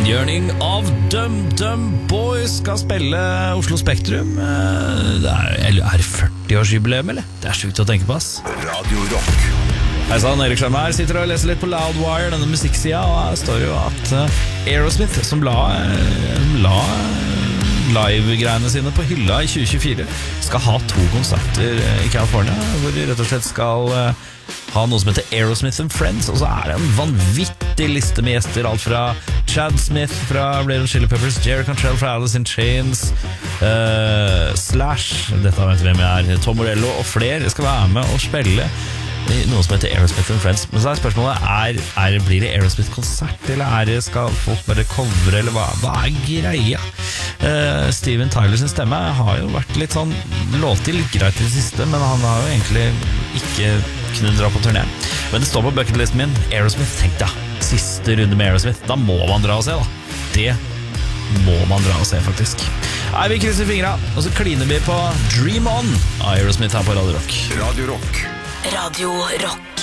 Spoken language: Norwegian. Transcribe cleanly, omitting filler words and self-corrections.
Yearning of Dum Boys skal spille Oslo Spektrum. Det er 40-årsjubileum, eller? Det er sjukt å tenke på, ass. Radio Rock. Hei sann, Erik Skjønne her. Sitter og leser litt på Loudwire, denne musikksida, og her står jo at Aerosmith, som la live-greiene sine på hylla i 2024, skal ha 2 konserter i California, hvor de rett og slett skal ha noe som heter Aerosmith and Friends, og så er det en vanvittig liste med gjester, alt fra Chad Smith fra Red Hot Chili Peppers, Jerry Cantrell fra Alice in Chains, Slash, dette vet hvem jeg er, Tom Morello og flere skal være med og spille noe som heter Aerosmith and Friends. Men så er spørsmålet, blir det Aerosmith-konsert, eller skal folk bare covre, eller hva er greia? Steven Tyler sin stemme har jo vært litt sånn låtig litt greit i det siste, men han har jo egentlig ikke kunnet dra på turné. Men det står på bucketlisten min, Aerosmith, tenk deg, siste runde med Aerosmith, da må man dra og se da. Det må man dra og se, faktisk. Nei, vi krysser fingra, og så kliner vi på Dream On av Aerosmith her på Radio Rock. Radio Rock. Radio Rock.